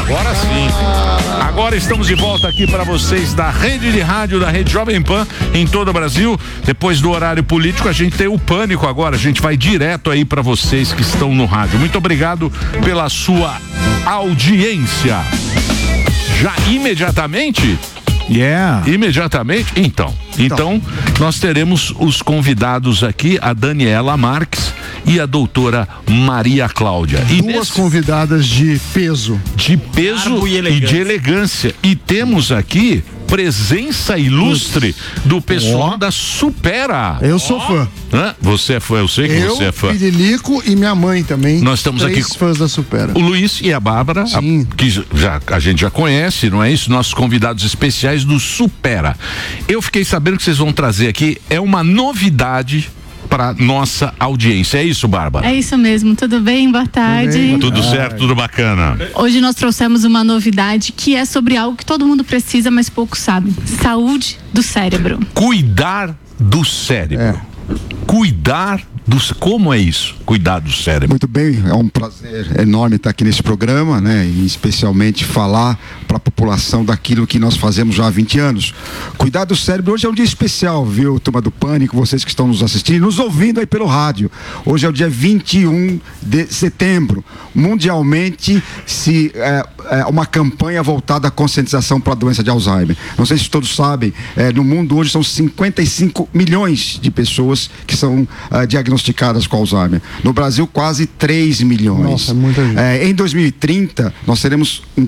Agora sim. Agora estamos de volta aqui para vocês da rede de rádio da Rede Jovem Pan em todo o Brasil. Depois do horário político, a gente tem o Pânico agora. A gente vai direto aí para vocês que estão no rádio. Muito obrigado pela sua audiência. Já imediatamente? Imediatamente? Então, nós teremos os convidados aqui, a Daniela Marques e a doutora Maria Cláudia. Duas convidadas de peso. De peso e de elegância. E temos aqui presença ilustre do pessoal da Supera. Eu sou fã. Você é fã, eu sei que você é fã. Eu, Pirilico e minha mãe também. Nós estamos aqui com fãs da Supera. O Luiz e a Bárbara, que a gente já conhece, não é isso? Nossos convidados especiais do Supera. Eu fiquei sabendo que vocês vão trazer aqui, é uma novidade para nossa audiência. É isso, Bárbara? É isso mesmo. Tudo bem? Boa tarde. Tudo certo, tudo bacana. Hoje nós trouxemos uma novidade que é sobre algo que todo mundo precisa, mas poucos sabem. Saúde do cérebro. Cuidar do cérebro. Cuidar do... Como é isso? Cuidar do cérebro. Muito bem, é um prazer enorme estar aqui nesse programa, né? E especialmente falar para a população daquilo que nós fazemos já há 20 anos. Cuidar do cérebro, hoje é um dia especial, viu, turma do Pânico, vocês que estão nos assistindo, nos ouvindo aí pelo rádio. Hoje é o dia 21 de setembro. Mundialmente, uma campanha voltada à conscientização para a doença de Alzheimer. Não sei se todos sabem, no mundo hoje são 55 milhões de pessoas que são diagnosticadas com Alzheimer. No Brasil, quase 3 milhões. Nossa, muita gente. Em 2030, nós teremos em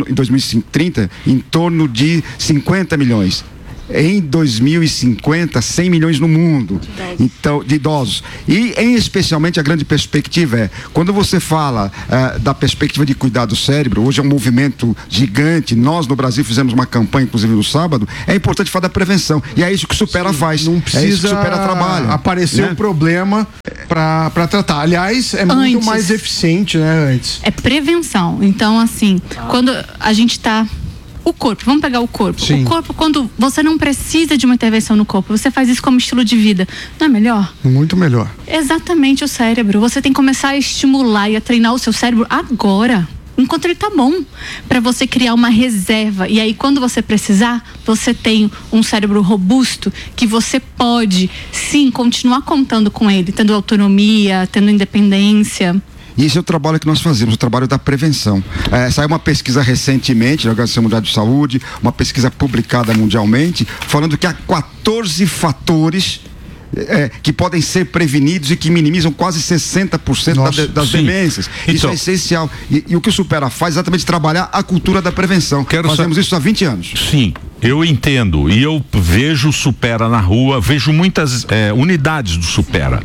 torno de 50 milhões. Em 2050, 100 milhões no mundo, então, de idosos. E, especialmente, a grande perspectiva é, quando você fala da perspectiva de cuidar do cérebro, hoje é um movimento gigante, nós no Brasil fizemos uma campanha, inclusive no sábado, é importante falar da prevenção, e é isso que o Supera faz. Não precisa é isso que o Supera trabalha. Aparecer um problema para tratar. Aliás, é muito mais eficiente, né, antes. É prevenção. Então, assim, quando a gente está... O corpo, vamos pegar o corpo. Sim. O corpo, quando você não precisa de uma intervenção no corpo, você faz isso como estilo de vida. Não é melhor? Muito melhor. Exatamente, o cérebro. Você tem que começar a estimular e a treinar o seu cérebro agora, enquanto ele tá bom, para você criar uma reserva. E aí, quando você precisar, você tem um cérebro robusto que você pode, sim, continuar contando com ele, tendo autonomia, tendo independência. E esse é o trabalho que nós fazemos, o trabalho da prevenção. Saiu uma pesquisa recentemente, na Organização Mundial de Saúde, uma pesquisa publicada mundialmente, falando que há 14 fatores que podem ser prevenidos e que minimizam quase 60% das demências. Então, isso é essencial. E o que o Supera faz é exatamente trabalhar a cultura da prevenção. Fazemos isso há 20 anos. Sim, eu entendo. E eu vejo o Supera na rua, vejo muitas unidades do Supera.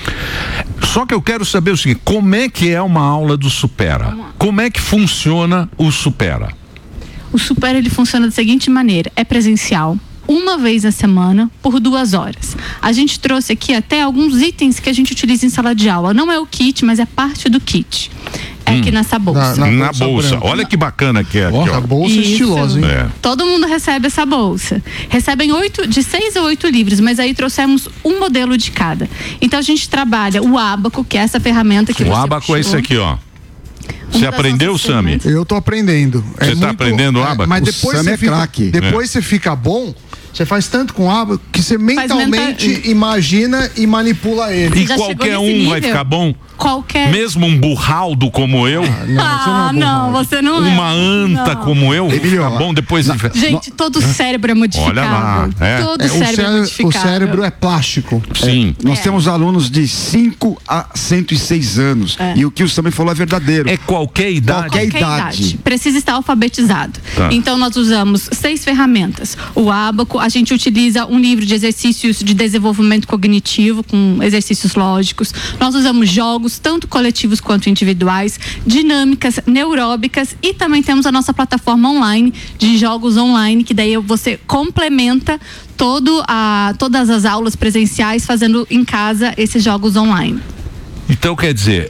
Só que eu quero saber o seguinte, como é que é uma aula do Supera? Como é que funciona o Supera? O Supera, ele funciona da seguinte maneira, é presencial, uma vez na semana, por 2 horas. A gente trouxe aqui até alguns itens que a gente utiliza em sala de aula. Não é o kit, mas é parte do kit. É aqui nessa bolsa. Na bolsa. Olha que bacana que é aqui, ó. A bolsa estilosa, hein? Todo mundo recebe essa bolsa. Recebem de 6 a 8 livros, mas aí trouxemos um modelo de cada. Então a gente trabalha o ábaco, que é essa ferramenta que o ábaco é esse aqui, ó. Você aprendeu, Sami? Eu tô aprendendo. Você tá aprendendo o ábaco? Mas depois o Sami é craque. Depois você fica bom. Você faz tanto com ábaco que você mentalmente imagina e manipula ele. E qualquer um vai ficar bom? Qualquer... Mesmo um burraldo como eu? Não, você não é. Uma anta como eu? Fica bom depois... Gente, todo cérebro é modificável. Olha lá. Todo cérebro é modificável. O cérebro é plástico. Sim. Nós temos alunos de 5 a 106 anos. E o que o Sami falou é verdadeiro. É qualquer idade? Qualquer idade. Precisa estar alfabetizado. Então nós usamos 6 ferramentas. O ábaco, a gente utiliza um livro de exercícios de desenvolvimento cognitivo, com exercícios lógicos. Nós usamos jogos, tanto coletivos quanto individuais, dinâmicas, neuróbicas, e também temos a nossa plataforma online, de jogos online, que daí você complementa todas as aulas presenciais, fazendo em casa esses jogos online. Então quer dizer,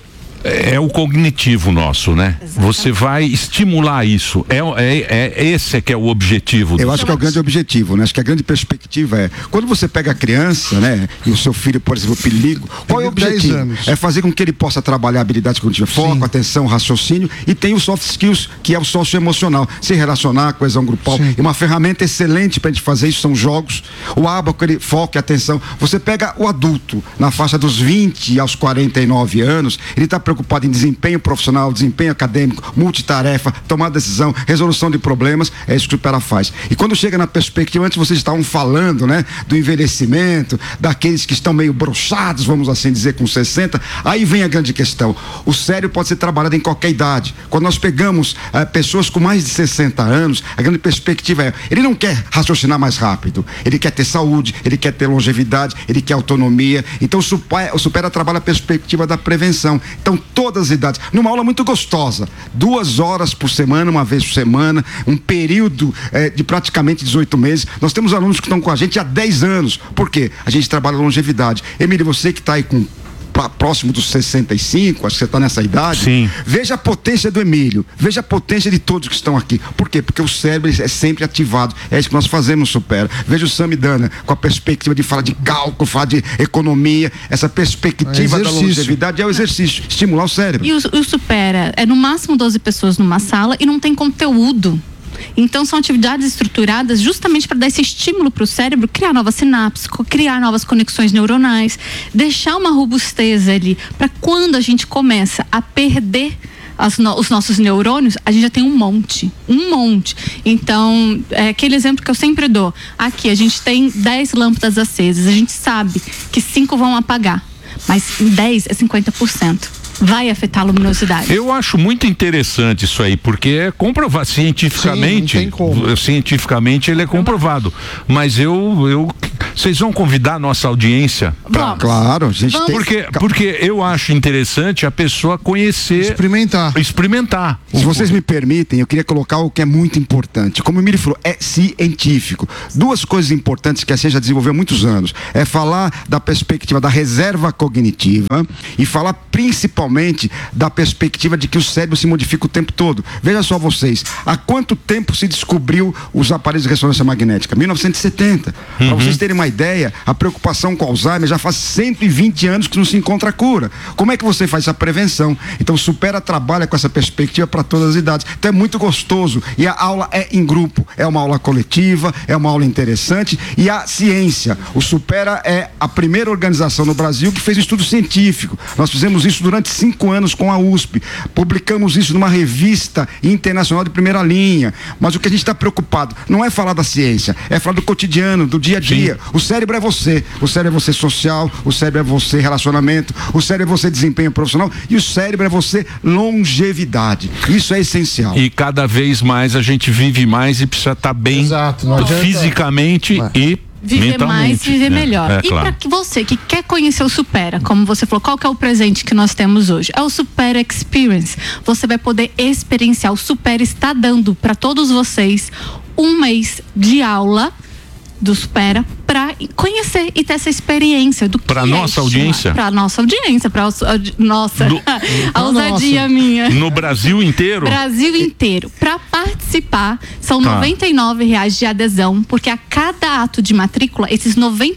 é o cognitivo nosso, né? Exatamente. Você vai estimular isso. Esse que é o objetivo. Eu acho que é o grande objetivo, né? Acho que a grande perspectiva é, quando você pega a criança, né? E o seu filho, por exemplo, Pilico, qual é o objetivo? É fazer com que ele possa trabalhar habilidades cognitivas, foco, atenção, raciocínio, e tem o soft skills, que é o socioemocional, se relacionar, coesão grupal. E uma ferramenta excelente pra gente fazer isso são jogos. O ábaco, ele foca e atenção. Você pega o adulto, na faixa dos 20 aos 49 anos, ele está preocupado em desempenho profissional, desempenho acadêmico, multitarefa, tomar decisão, resolução de problemas, é isso que o Supera faz. E quando chega na perspectiva, antes vocês estavam falando, né, do envelhecimento, daqueles que estão meio broxados, vamos assim dizer, com 60, aí vem a grande questão. O cérebro pode ser trabalhado em qualquer idade. Quando nós pegamos pessoas com mais de 60 anos, a grande perspectiva é, ele não quer raciocinar mais rápido, ele quer ter saúde, ele quer ter longevidade, ele quer autonomia. Então o Supera trabalha a perspectiva da prevenção. Então todas as idades, numa aula muito gostosa, 2 horas por semana, uma vez por semana, um período de praticamente 18 meses. Nós temos alunos que estão com a gente há 10 anos. Por quê? A gente trabalha longevidade. Emílio, você que está aí com próximo dos 65, acho que você está nessa idade. Sim. Veja a potência do Emílio, veja a potência de todos que estão aqui. Por quê? Porque o cérebro é sempre ativado. É isso que nós fazemos no Supera. Veja o Samidana com a perspectiva de falar de cálculo, falar de economia, essa perspectiva da longevidade é o exercício, estimular o cérebro. E o Supera é no máximo 12 pessoas numa sala e não tem conteúdo. Então são atividades estruturadas justamente para dar esse estímulo para o cérebro, criar novas sinapses, criar novas conexões neuronais, deixar uma robustez ali, para quando a gente começa a perder os nossos neurônios, a gente já tem um monte. Então, é aquele exemplo que eu sempre dou. Aqui a gente tem 10 lâmpadas acesas, a gente sabe que 5 vão apagar, mas 10 é 50%. Vai afetar a luminosidade. Eu acho muito interessante isso aí, porque é comprovado cientificamente. Sim, não tem como. Cientificamente ele é comprovado. Mas vocês vão convidar a nossa audiência? Claro, a gente porque eu acho interessante a pessoa conhecer, experimentar. Se vocês me permitem, eu queria colocar o que é muito importante. Como o Emílio falou, é científico. 2 coisas importantes que a ciência desenvolveu há muitos anos é falar da perspectiva da reserva cognitiva e falar principalmente da perspectiva de que o cérebro se modifica o tempo todo. Veja só vocês, há quanto tempo se descobriu os aparelhos de ressonância magnética? 1970. Para vocês terem uma ideia, a preocupação com Alzheimer já faz 120 anos que não se encontra a cura. Como é que você faz essa prevenção? Então o Supera trabalha com essa perspectiva para todas as idades. Então é muito gostoso e a aula é em grupo, é uma aula coletiva, é uma aula interessante e a ciência. O Supera é a primeira organização no Brasil que fez um estudo científico. Nós fizemos isso durante 5 anos com a USP, publicamos isso numa revista internacional de primeira linha, mas o que a gente está preocupado não é falar da ciência, é falar do cotidiano, do dia a dia. Sim. O cérebro é você social, o cérebro é você relacionamento, o cérebro é você desempenho profissional e o cérebro é você longevidade. Isso é essencial. E cada vez mais a gente vive mais e precisa estar bem fisicamente e viver mais, viver melhor. E claro, para você que quer conhecer o Supera, como você falou, qual que é o presente que nós temos hoje? É o Supera Experience. Você vai poder experienciar. O Supera está dando para todos vocês 1 mês de aula do Supera para conhecer e ter essa experiência do que para nossa audiência, para nossa audiência, para nossa a ousadia minha. No Brasil inteiro. Brasil inteiro. Para participar são R$99 de adesão, porque a cada ato de matrícula esses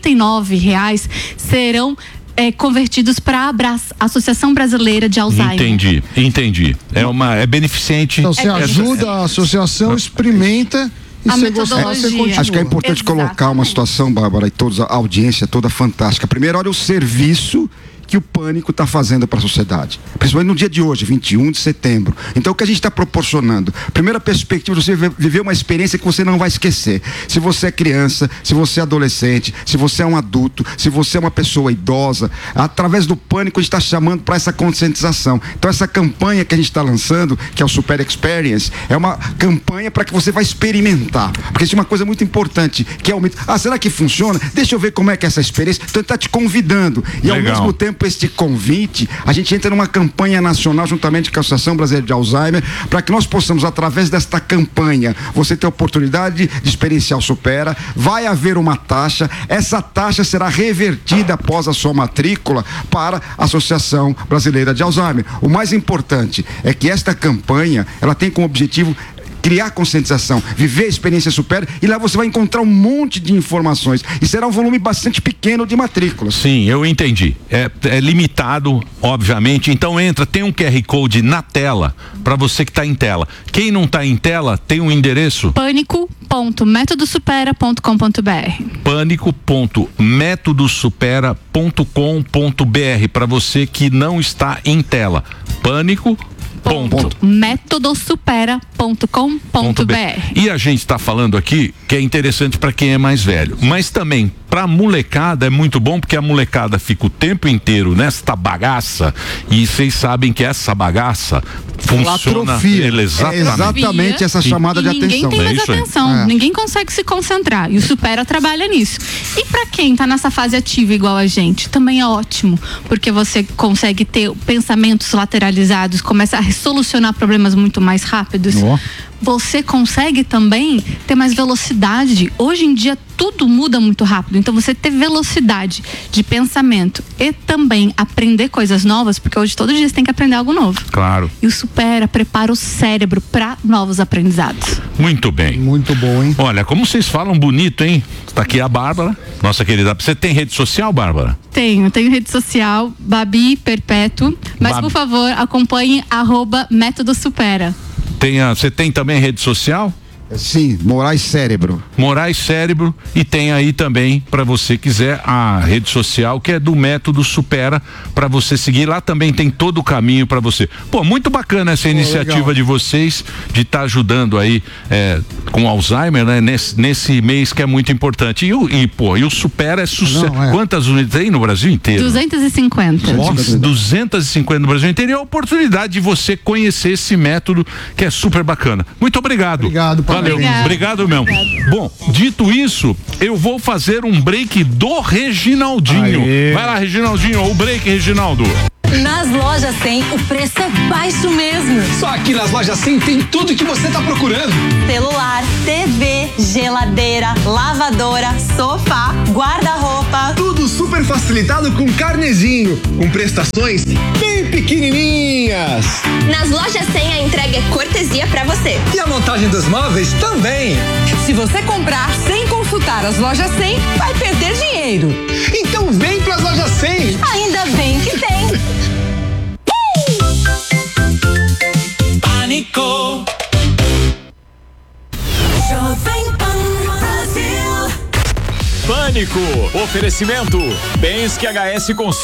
R$99 serão convertidos para a Associação Brasileira de Alzheimer. Entendi. É beneficente. Então você ajuda a associação, experimenta. A metodologia. Acho que é importante colocar uma situação, Bárbara, e toda a audiência toda fantástica. Primeiro, olha o serviço que o Pânico está fazendo para a sociedade, principalmente no dia de hoje, 21 de setembro. Então o que a gente está proporcionando? Primeira perspectiva, você viver uma experiência que você não vai esquecer. Se você é criança, se você é adolescente, se você é um adulto, se você é uma pessoa idosa, através do Pânico a gente está chamando para essa conscientização. Então essa campanha que a gente está lançando, que é o Supera Experience, é uma campanha para que você vai experimentar, porque isso é uma coisa muito importante, que é o mito. Será que funciona? Deixa eu ver como é que é essa experiência. Então ele está te convidando e ao mesmo tempo tempo este convite, a gente entra numa campanha nacional juntamente com a Associação Brasileira de Alzheimer, para que nós possamos, através desta campanha, você ter a oportunidade de experienciar o Supera. Vai haver uma taxa, essa taxa será revertida após a sua matrícula para a Associação Brasileira de Alzheimer. O mais importante é que esta campanha, ela tem como objetivo criar conscientização, viver a experiência Supera, e lá você vai encontrar um monte de informações e será um volume bastante pequeno de matrículas. Sim, eu entendi. É limitado, obviamente. Então tem um QR Code na tela para você que está em tela. Quem não está em tela tem um endereço pânico.metodosupera.com.br. pânico.metodosupera.com.br para você que não está em tela. metodosupera.com.br. E a gente está falando aqui que é interessante para quem é mais velho, mas também para molecada é muito bom, porque a molecada fica o tempo inteiro nesta bagaça, e vocês sabem que essa bagaça funciona exatamente essa chamada de atenção. Ninguém tem mais atenção, ninguém consegue se concentrar, e o Supera trabalha nisso. E para quem está nessa fase ativa igual a gente, também é ótimo, porque você consegue ter pensamentos lateralizados, começa a solucionar problemas muito mais rápidos. Você consegue também ter mais velocidade. Hoje em dia tudo muda muito rápido, então você ter velocidade de pensamento e também aprender coisas novas, porque hoje todo dia você tem que aprender algo novo. Claro. E o Supera prepara o cérebro para novos aprendizados. Muito bem. Muito bom, hein? Olha, como vocês falam bonito, hein? Está aqui a Bárbara, nossa querida. Você tem rede social, Bárbara? Tenho rede social, Babi Perpétuo, mas por favor, acompanhe @metodosupera. Você tem também rede social? Sim, Moraes Cérebro. Moraes Cérebro, e tem aí também, para você quiser, a rede social que é do Método Supera, para você seguir. Lá também tem todo o caminho para você. Pô, muito bacana essa iniciativa legal de vocês, de estar ajudando aí com Alzheimer, né? Nesse mês que é muito importante. E o Supera é sucesso. Quantas unidades tem no Brasil inteiro? 250. Nossa, 250 no Brasil inteiro. E a oportunidade de você conhecer esse método que é super bacana. Muito obrigado. Obrigado, valeu. Obrigado mesmo. Bom, dito isso, eu vou fazer um break do Reginaldinho. Aê. Vai lá, Reginaldinho, o break, Reginaldo. Nas lojas 100, o preço é baixo mesmo. Só aqui nas lojas 100 tem tudo que você tá procurando. Celular, TV, geladeira, lavadora, sofá, guarda-roupa. Tudo super facilitado com carnezinho, com prestações bem pequenininhas. Nas lojas 100 a entrega é cortesia pra você. E a montagem dos móveis também. Se você comprar sem consultar as lojas 100, vai perder dinheiro. Então vem pras lojas 100. Ainda bem que tem. Pânico. Pânico. Oferecimento. Bens que HS consome.